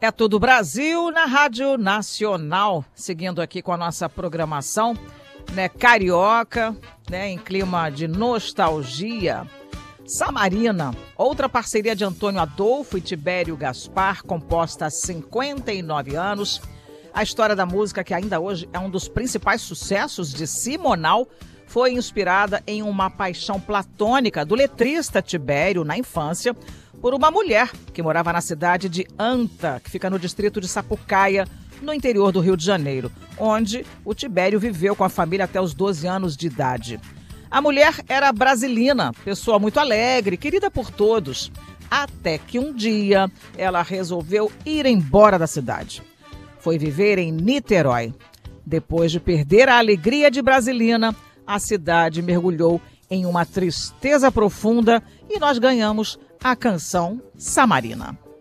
É tudo Brasil na Rádio Nacional, seguindo aqui com a nossa programação, né, carioca, né, em clima de nostalgia. Samarina, outra parceria de Antônio Adolfo e Tibério Gaspar, composta há 59 anos. A história da música, que ainda hoje é um dos principais sucessos de Simonal, foi inspirada em uma paixão platônica do letrista Tibério na infância por uma mulher que morava na cidade de Anta, que fica no distrito de Sapucaia, no interior do Rio de Janeiro, onde o Tibério viveu com a família até os 12 anos de idade. A mulher era brasilina, pessoa muito alegre, querida por todos, até que um dia ela resolveu ir embora da cidade. Foi viver em Niterói. Depois de perder a alegria de Brasilina, a cidade mergulhou em uma tristeza profunda e nós ganhamos a canção Samarina.